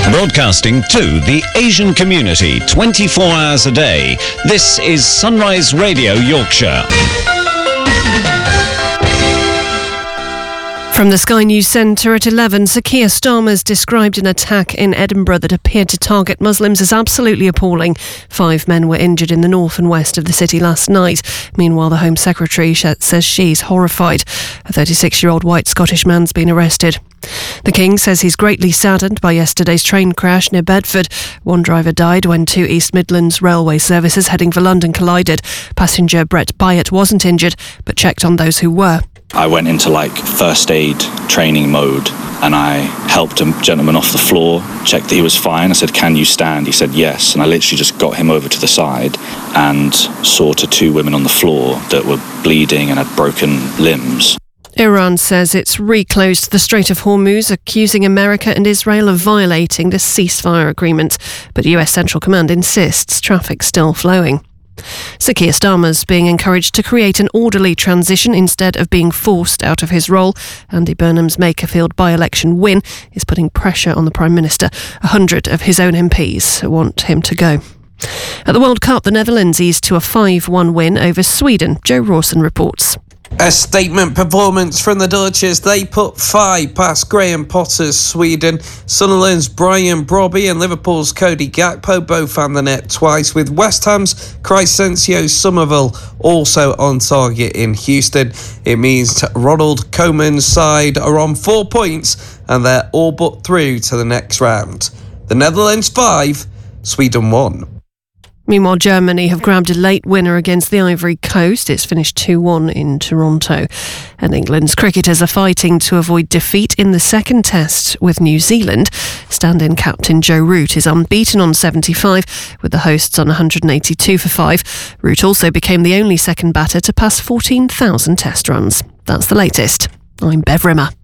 Broadcasting to the Asian community 24 hours a day, this is Sunrise Radio Yorkshire. From the Sky News Centre at 11, Sir Keir Starmer's described an attack in Edinburgh that appeared to target Muslims as absolutely appalling. 5 men were injured in the north and west of the city last night. Meanwhile, the Home Secretary says she's horrified. A 36-year-old white Scottish man's been arrested. The King says he's greatly saddened by yesterday's train crash near Bedford. One driver died when 2 East Midlands railway services heading for London collided. Passenger Brett Byatt wasn't injured, but checked on those who were. I went into first aid training mode and I helped a gentleman off the floor, checked that he was fine. I said, "Can you stand?" He said, "Yes." And I literally just got him over to the side and saw to 2 women on the floor that were bleeding and had broken limbs. Iran says it's reclosed the Strait of Hormuz, accusing America and Israel of violating the ceasefire agreement. But US Central Command insists traffic's still flowing. Sir Keir Starmer's being encouraged to create an orderly transition instead of being forced out of his role. Andy Burnham's Makerfield by-election win is putting pressure on the Prime Minister. 100 of his own MPs want him to go. At the World Cup, the Netherlands eased to a 5-1 win over Sweden. Joe Rawson reports. A statement performance from the Dutch as they put 5 past Graham Potter's Sweden. Sunderland's Brian Brobby and Liverpool's Cody Gakpo both found the net twice, with West Ham's Crescencio Somerville also on target in Houston. It means Ronald Koeman's side are on 4 points and they're all but through to the next round. The Netherlands 5, Sweden 1. Meanwhile, Germany have grabbed a late winner against the Ivory Coast. It's finished 2-1 in Toronto. And England's cricketers are fighting to avoid defeat in the second test with New Zealand. Stand-in captain Joe Root is unbeaten on 75, with the hosts on 182 for 5. Root also became the only second batter to pass 14,000 test runs. That's the latest. I'm Bev Rimmer.